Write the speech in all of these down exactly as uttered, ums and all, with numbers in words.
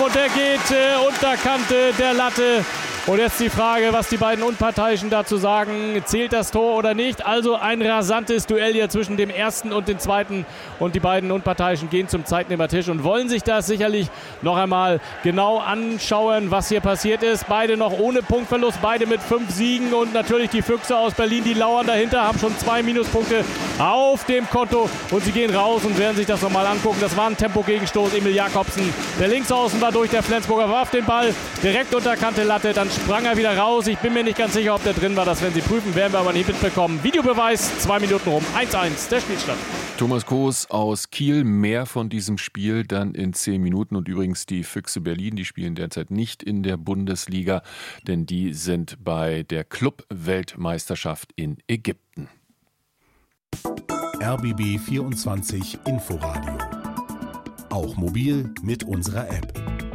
und der geht äh, Unterkante der Latte. Und jetzt die Frage, was die beiden Unparteiischen dazu sagen. Zählt das Tor oder nicht? Also ein rasantes Duell hier zwischen dem ersten und dem zweiten. Und die beiden Unparteiischen gehen zum Zeitnehmertisch und wollen sich das sicherlich noch einmal genau anschauen, was hier passiert ist. Beide noch ohne Punktverlust, beide mit fünf Siegen. Und natürlich die Füchse aus Berlin, die lauern dahinter, haben schon zwei Minuspunkte auf dem Konto. Und sie gehen raus und werden sich das nochmal angucken. Das war ein Tempogegenstoß. Emil Jakobsen, der Linksaußen war durch, der Flensburger warf den Ball direkt unterkante Latte. Dann sprang er wieder raus. Ich bin mir nicht ganz sicher, ob der drin war. Das werden sie prüfen, werden wir aber nicht mitbekommen. Videobeweis, zwei Minuten rum. eins eins, der Spielstand. Thomas Koos aus Kiel, mehr von diesem Spiel dann in zehn Minuten. Und übrigens die Füchse Berlin, die spielen derzeit nicht in der Bundesliga, denn die sind bei der Club-Weltmeisterschaft in Ägypten. R B B vierundzwanzig Inforadio. Auch mobil mit unserer App.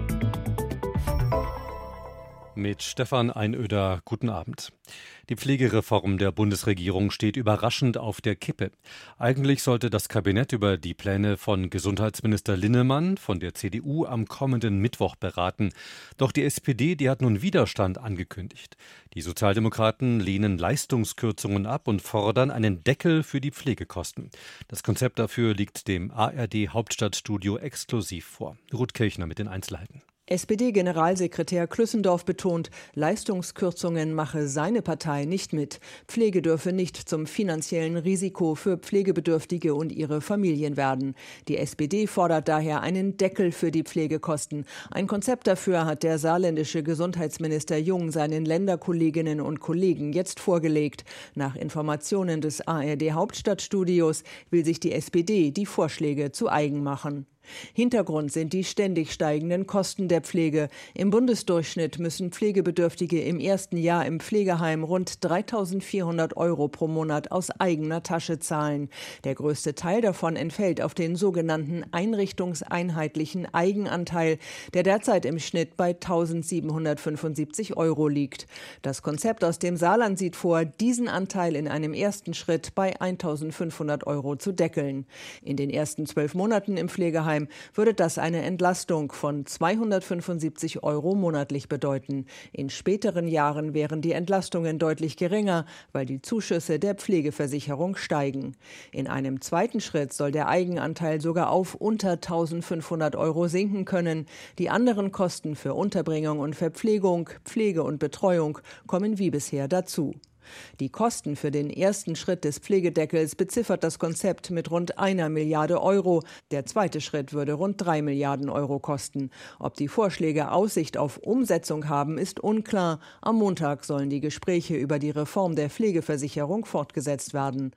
Mit Stefan Einöder, guten Abend. Die Pflegereform der Bundesregierung steht überraschend auf der Kippe. Eigentlich sollte das Kabinett über die Pläne von Gesundheitsminister Linnemann von der C D U am kommenden Mittwoch beraten. Doch die S P D, die hat nun Widerstand angekündigt. Die Sozialdemokraten lehnen Leistungskürzungen ab und fordern einen Deckel für die Pflegekosten. Das Konzept dafür liegt dem A R D-Hauptstadtstudio exklusiv vor. Ruth Kirchner mit den Einzelheiten. S P D-Generalsekretär Klüssendorf betont, Leistungskürzungen mache seine Partei nicht mit. Pflege dürfe nicht zum finanziellen Risiko für Pflegebedürftige und ihre Familien werden. Die S P D fordert daher einen Deckel für die Pflegekosten. Ein Konzept dafür hat der saarländische Gesundheitsminister Jung seinen Länderkolleginnen und Kollegen jetzt vorgelegt. Nach Informationen des A R D-Hauptstadtstudios will sich die S P D die Vorschläge zu eigen machen. Hintergrund sind die ständig steigenden Kosten der Pflege. Im Bundesdurchschnitt müssen Pflegebedürftige im ersten Jahr im Pflegeheim rund dreitausendvierhundert Euro pro Monat aus eigener Tasche zahlen. Der größte Teil davon entfällt auf den sogenannten einrichtungseinheitlichen Eigenanteil, der derzeit im Schnitt bei eintausendsiebenhundertfünfundsiebzig Euro liegt. Das Konzept aus dem Saarland sieht vor, diesen Anteil in einem ersten Schritt bei eintausendfünfhundert Euro zu deckeln. In den ersten zwölf Monaten im Pflegeheim würde das eine Entlastung von zweihundertfünfundsiebzig Euro monatlich bedeuten. In späteren Jahren wären die Entlastungen deutlich geringer, weil die Zuschüsse der Pflegeversicherung steigen. In einem zweiten Schritt soll der Eigenanteil sogar auf unter eintausendfünfhundert Euro sinken können. Die anderen Kosten für Unterbringung und Verpflegung, Pflege und Betreuung kommen wie bisher dazu. Die Kosten für den ersten Schritt des Pflegedeckels beziffert das Konzept mit rund einer Milliarde Euro. Der zweite Schritt würde rund drei Milliarden Euro kosten. Ob die Vorschläge Aussicht auf Umsetzung haben, ist unklar. Am Montag sollen die Gespräche über die Reform der Pflegeversicherung fortgesetzt werden.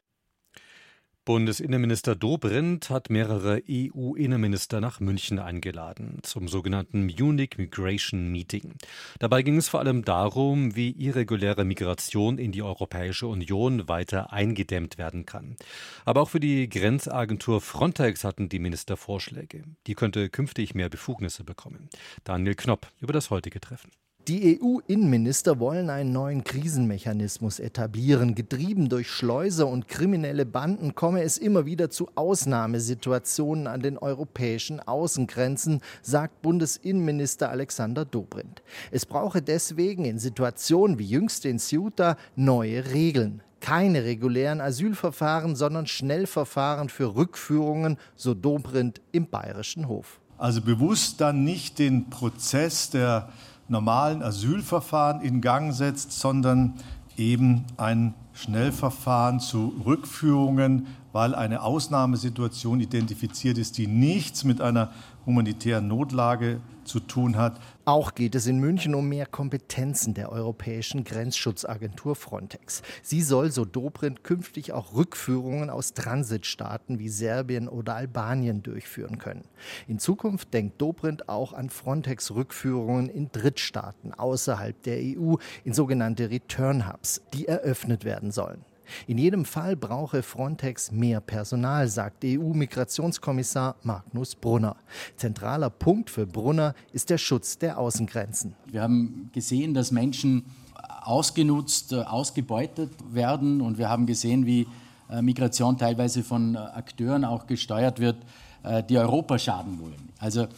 Bundesinnenminister Dobrindt hat mehrere E U-Innenminister nach München eingeladen, zum sogenannten Munich Migration Meeting. Dabei ging es vor allem darum, wie irreguläre Migration in die Europäische Union weiter eingedämmt werden kann. Aber auch für die Grenzagentur Frontex hatten die Minister Vorschläge. Die könnte künftig mehr Befugnisse bekommen. Daniel Knopp über das heutige Treffen. Die E U-Innenminister wollen einen neuen Krisenmechanismus etablieren. Getrieben durch Schleuser und kriminelle Banden komme es immer wieder zu Ausnahmesituationen an den europäischen Außengrenzen, sagt Bundesinnenminister Alexander Dobrindt. Es brauche deswegen in Situationen wie jüngst in Ceuta neue Regeln. Keine regulären Asylverfahren, sondern Schnellverfahren für Rückführungen, so Dobrindt im Bayerischen Hof. Also bewusst dann nicht den Prozess der normalen Asylverfahren in Gang setzt, sondern eben ein Schnellverfahren zu Rückführungen, weil eine Ausnahmesituation identifiziert ist, die nichts mit einer humanitären Notlage zu tun hat. Auch geht es in München um mehr Kompetenzen der Europäischen Grenzschutzagentur Frontex. Sie soll, so Dobrindt, künftig auch Rückführungen aus Transitstaaten wie Serbien oder Albanien durchführen können. In Zukunft denkt Dobrindt auch an Frontex-Rückführungen in Drittstaaten außerhalb der E U, in sogenannte Return-Hubs, die eröffnet werden sollen. In jedem Fall brauche Frontex mehr Personal, sagt E U-Migrationskommissar Magnus Brunner. Zentraler Punkt für Brunner ist der Schutz der Außengrenzen. Wir haben gesehen, dass Menschen ausgenutzt, ausgebeutet werden, und wir haben gesehen, wie Migration teilweise von Akteuren auch gesteuert wird, die Europa schaden wollen. Also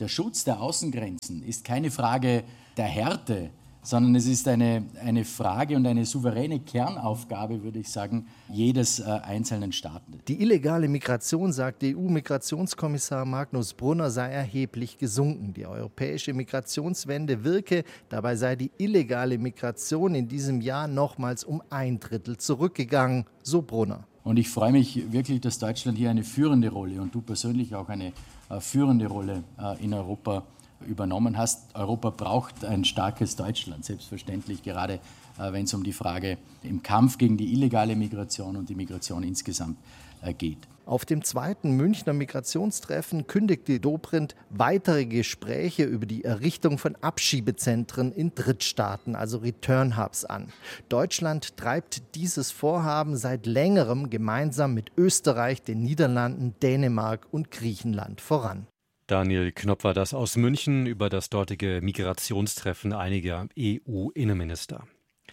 Der Schutz der Außengrenzen ist keine Frage der Härte, sondern es ist eine, eine Frage und eine souveräne Kernaufgabe, würde ich sagen, jedes äh, einzelnen Staaten. Die illegale Migration, sagt E U-Migrationskommissar Magnus Brunner, sei erheblich gesunken. Die europäische Migrationswende wirke, dabei sei die illegale Migration in diesem Jahr nochmals um ein Drittel zurückgegangen, so Brunner. Und ich freue mich wirklich, dass Deutschland hier eine führende Rolle und du persönlich auch eine äh, führende Rolle äh, in Europa übernommen hast. Europa braucht ein starkes Deutschland, selbstverständlich, gerade äh, wenn es um die Frage im Kampf gegen die illegale Migration und die Migration insgesamt äh, geht. Auf dem zweiten Münchner Migrationstreffen kündigte Dobrindt weitere Gespräche über die Errichtung von Abschiebezentren in Drittstaaten, also Return Hubs, an. Deutschland treibt dieses Vorhaben seit längerem gemeinsam mit Österreich, den Niederlanden, Dänemark und Griechenland voran. Daniel Knopp war das aus München über das dortige Migrationstreffen einiger E U-Innenminister.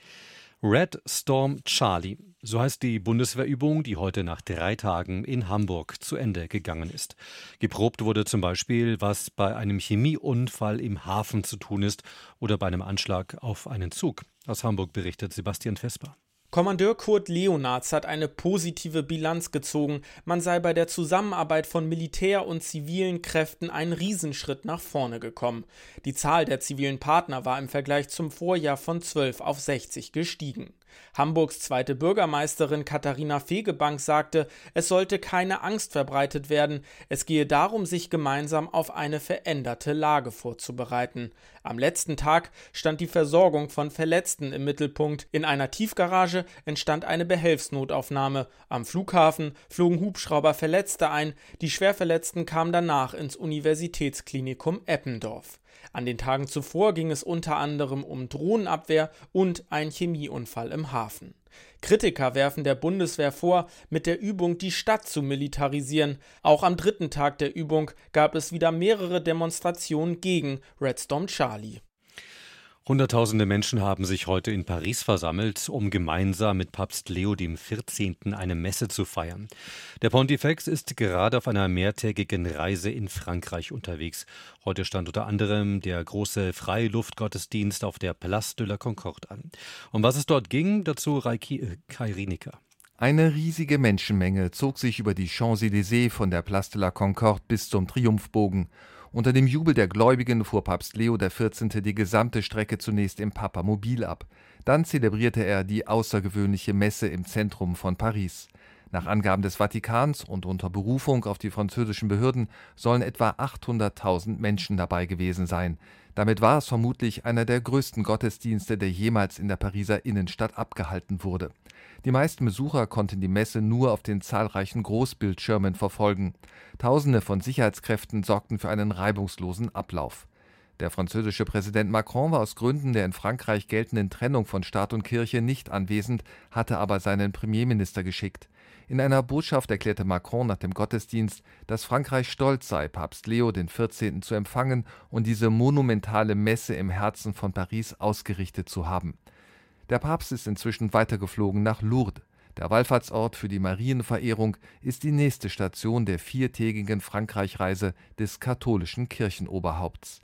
Red Storm Charlie, so heißt die Bundeswehrübung, die heute nach drei Tagen in Hamburg zu Ende gegangen ist. Geprobt wurde zum Beispiel, was bei einem Chemieunfall im Hafen zu tun ist oder bei einem Anschlag auf einen Zug. Aus Hamburg berichtet Sebastian Vesper. Kommandeur Kurt Leonards hat eine positive Bilanz gezogen. Man sei bei der Zusammenarbeit von Militär und zivilen Kräften einen Riesenschritt nach vorne gekommen. Die Zahl der zivilen Partner war im Vergleich zum Vorjahr von zwölf auf sechzig gestiegen. Hamburgs zweite Bürgermeisterin Katharina Fegebank sagte, es sollte keine Angst verbreitet werden. Es gehe darum, sich gemeinsam auf eine veränderte Lage vorzubereiten. Am letzten Tag stand die Versorgung von Verletzten im Mittelpunkt. In einer Tiefgarage entstand eine Behelfsnotaufnahme. Am Flughafen flogen Hubschrauber Verletzte ein. Die Schwerverletzten kamen danach ins Universitätsklinikum Eppendorf. An den Tagen zuvor ging es unter anderem um Drohnenabwehr und einen Chemieunfall im Hafen. Kritiker werfen der Bundeswehr vor, mit der Übung die Stadt zu militarisieren. Auch am dritten Tag der Übung gab es wieder mehrere Demonstrationen gegen Red Storm Charlie. Hunderttausende Menschen haben sich heute in Paris versammelt, um gemeinsam mit Papst Leo der vierzehnten. eine Messe zu feiern. Der Pontifex ist gerade auf einer mehrtägigen Reise in Frankreich unterwegs. Heute stand unter anderem der große Freiluftgottesdienst auf der Place de la Concorde an. Um was es dort ging, dazu Reiki, Kai Rienecker. Eine riesige Menschenmenge zog sich über die Champs-Élysées von der Place de la Concorde bis zum Triumphbogen. Unter dem Jubel der Gläubigen fuhr Papst Leo der vierzehnte. die gesamte Strecke zunächst im Papamobil ab. Dann zelebrierte er die außergewöhnliche Messe im Zentrum von Paris. Nach Angaben des Vatikans und unter Berufung auf die französischen Behörden sollen etwa achthunderttausend Menschen dabei gewesen sein. Damit war es vermutlich einer der größten Gottesdienste, der jemals in der Pariser Innenstadt abgehalten wurde. Die meisten Besucher konnten die Messe nur auf den zahlreichen Großbildschirmen verfolgen. Tausende von Sicherheitskräften sorgten für einen reibungslosen Ablauf. Der französische Präsident Macron war aus Gründen der in Frankreich geltenden Trennung von Staat und Kirche nicht anwesend, hatte aber seinen Premierminister geschickt. In einer Botschaft erklärte Macron nach dem Gottesdienst, dass Frankreich stolz sei, Papst Leo der vierzehnte. zu empfangen und diese monumentale Messe im Herzen von Paris ausgerichtet zu haben. Der Papst ist inzwischen weitergeflogen nach Lourdes. Der Wallfahrtsort für die Marienverehrung ist die nächste Station der viertägigen Frankreichreise des katholischen Kirchenoberhaupts.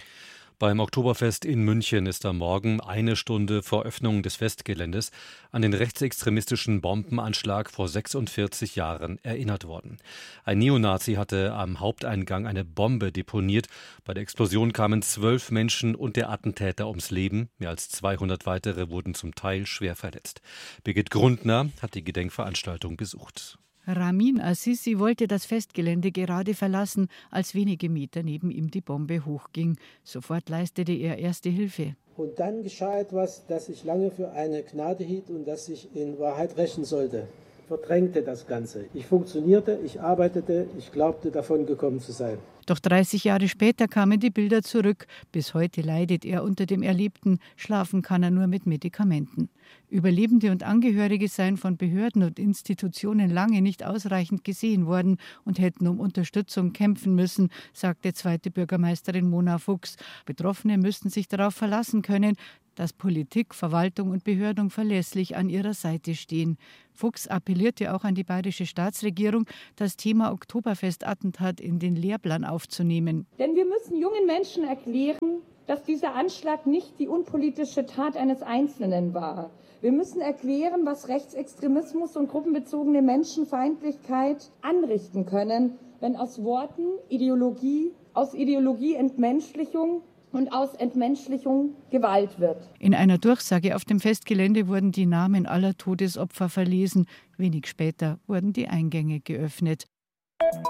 Beim Oktoberfest in München ist am Morgen, eine Stunde vor Öffnung des Festgeländes, an den rechtsextremistischen Bombenanschlag vor sechsundvierzig Jahren erinnert worden. Ein Neonazi hatte am Haupteingang eine Bombe deponiert. Bei der Explosion kamen zwölf Menschen und der Attentäter ums Leben. Mehr als zweihundert weitere wurden zum Teil schwer verletzt. Birgit Grundner hat die Gedenkveranstaltung besucht. Ramin Assisi wollte das Festgelände gerade verlassen, als wenige Meter neben ihm die Bombe hochging. Sofort leistete er erste Hilfe. Und dann geschah etwas, das ich lange für eine Gnade hielt und das ich in Wahrheit rächen sollte. Verdrängte das Ganze. Ich funktionierte, ich arbeitete, ich glaubte, davon gekommen zu sein. Doch dreißig Jahre später kamen die Bilder zurück. Bis heute leidet er unter dem Erlebten. Schlafen kann er nur mit Medikamenten. Überlebende und Angehörige seien von Behörden und Institutionen lange nicht ausreichend gesehen worden und hätten um Unterstützung kämpfen müssen, sagte zweite Bürgermeisterin Mona Fuchs. Betroffene müssten sich darauf verlassen können, dass Politik, Verwaltung und Behörden verlässlich an ihrer Seite stehen. Fuchs appellierte auch an die bayerische Staatsregierung, das Thema Oktoberfestattentat in den Lehrplan aufzunehmen. Denn wir müssen jungen Menschen erklären, dass dieser Anschlag nicht die unpolitische Tat eines Einzelnen war. Wir müssen erklären, was Rechtsextremismus und gruppenbezogene Menschenfeindlichkeit anrichten können, wenn aus Worten Ideologie, aus Ideologie Entmenschlichung und aus Entmenschlichung Gewalt wird. In einer Durchsage auf dem Festgelände wurden die Namen aller Todesopfer verlesen. Wenig später wurden die Eingänge geöffnet.